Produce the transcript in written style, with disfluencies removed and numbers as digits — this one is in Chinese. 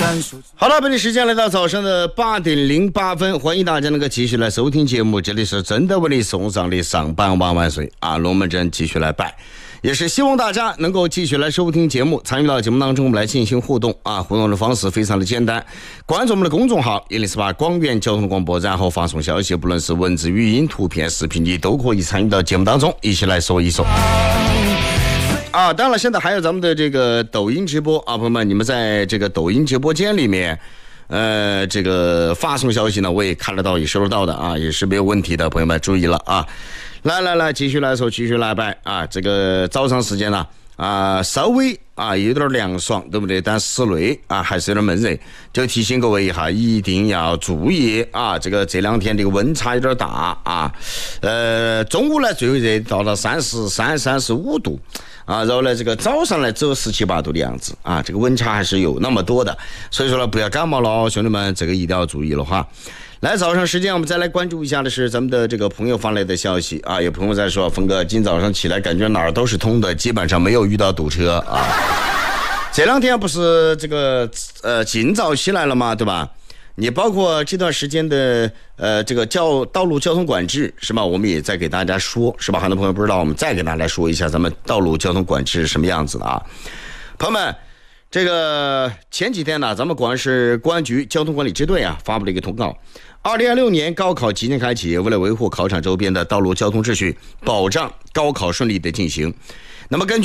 好了，北京时间来到早上的8点08分，欢迎大家能够继续来收听节目，这里是真的为你送上的上班万万岁啊！龙门阵继续来拜，也是希望大家能够继续来收听节目，参与到节目当中，我们来进行互动啊！互动的方式非常的简单，关注我们的公众号108广远交通广播，然后发送消息，不论是文字、语音、图片、视频，你都可以参与到节目当中，一起来说一说。啊，当然现在还有咱们的这个抖音直播啊，朋友们，你们在这个抖音直播间里面，这个发送消息呢，我也看得到，也收得到的啊，也是没有问题的，朋友们注意了啊！来，继续来说，继续来拜啊！这个早上时间呢，稍微有点凉爽，对不对？但室内还是有点闷热，就提醒各位一下，一定要注意啊！这两天这个温差有点大啊，中午呢最热到了33、35度。然后呢，这个早上呢只有17、18度的样子啊，这个温差还是有那么多的，所以说呢，不要感冒了，兄弟们，这个一定要注意了哈。来，早上时间我们再来关注一下的是咱们的这个朋友发来的消息啊，有朋友在说，峰哥今早上起来感觉哪儿都是通的，基本上没有遇到堵车啊。这两天不是这个今早起来了吗？对吧？你包括这段时间的这个道路交通管制是吧？我们也在给大家说是吧？很多朋友不知道，我们再给大家说一下咱们道路交通管制是什么样子的啊。朋友们，这个前几天呢，咱们广安市公安局交通管理支队发布了一个通告，2026年高考即将开启，为了维护考场周边的道路交通秩序，保障高考顺利的进行，那么根据